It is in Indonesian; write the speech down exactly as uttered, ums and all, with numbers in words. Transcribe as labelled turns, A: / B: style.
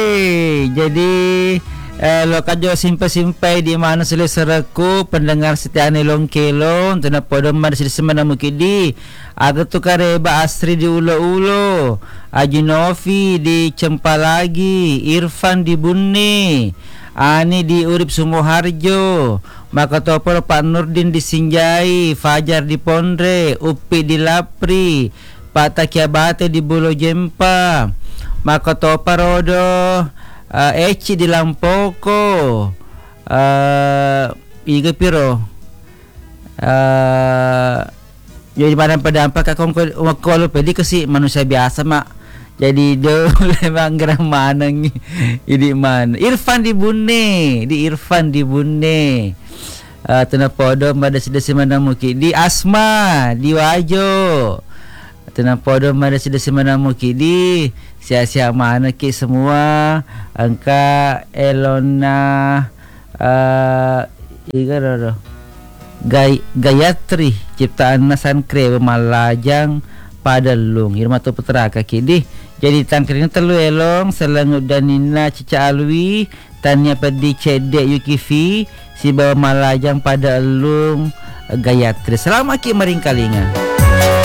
A: Jadi eh, lo kajo simpai-simpai di mana selesaraku pendengar setia Nelong Kelong tuna podo mar sila semana mukidi ada tu kareba Asri di Ulo-Ulo, Aji Novi di Cempalagi, Irfan di Bunni, Ani di Urip Sumoharjo, maka topor Pak Nurdin di Sinjai, Fajar di Pondre, Upi di Lapri, Pak Takiabate di Bulo Jempa, maka toparodo uh, Eci di Lampoko, uh, Iga Piro, uh, jadi mana pedampak akong kalau pedi kasi manusia biasa mak. Jadi do memang gerang mana ini man. Irfan di Bune, di Irfan di Bune. Uh, tuna podo mada sida semana muki di Asma di Wajo. Tuna podo mada sida semana muki di sia-sia mana ki semua angka Elona uh, iga Gay Gayatri ciptaan Nasan Kre Malajang Padalung Irma tu putra kaki di jadi tangkring telu elong selangut danina Cica Alwi tanya pedi cedek Yukifi si bawa Malajang Padalung Gayatri. Selamat ki maring kalinga.